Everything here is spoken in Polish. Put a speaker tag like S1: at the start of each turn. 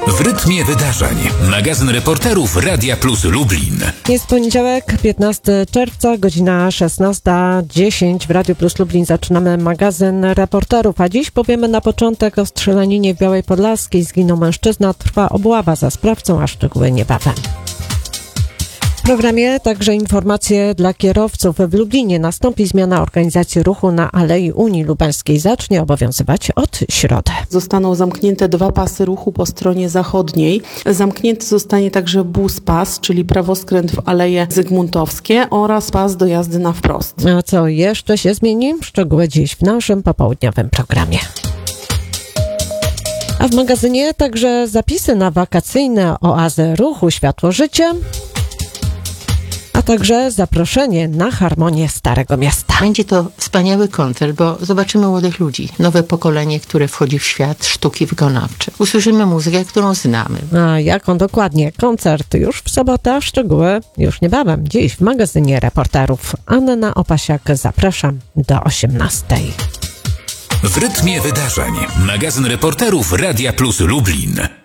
S1: W rytmie wydarzeń. Magazyn reporterów Radia Plus Lublin.
S2: Jest poniedziałek, 15 czerwca, godzina 16:10. W Radiu Plus Lublin zaczynamy magazyn reporterów. A dziś powiemy na początek o strzelaninie w Białej Podlaskiej. Zginął mężczyzna, trwa obława za sprawcą, a szczegóły niebawem. W programie także informacje dla kierowców. W Lublinie nastąpi zmiana organizacji ruchu na Alei Unii Lubelskiej. Zacznie obowiązywać od środy.
S3: Zostaną zamknięte 2 pasy ruchu po stronie zachodniej. Zamknięty zostanie także bus pas, czyli prawoskręt w Aleje Zygmuntowskie oraz pas do jazdy na wprost.
S2: A co jeszcze się zmieni? Szczegóły dziś w naszym popołudniowym programie. A w magazynie także zapisy na wakacyjne oazy ruchu Światło-Życie, a także zaproszenie na harmonię Starego Miasta.
S4: Będzie to wspaniały koncert, bo zobaczymy młodych ludzi, nowe pokolenie, które wchodzi w świat sztuki wykonawczej. Usłyszymy muzykę, którą znamy.
S2: A jaką dokładnie? Koncert już w sobotę, szczegóły już niebawem. Dziś w magazynie reporterów. Anna Opasiak, zapraszam do 18:00.
S1: W rytmie wydarzeń. Magazyn reporterów Radia Plus Lublin.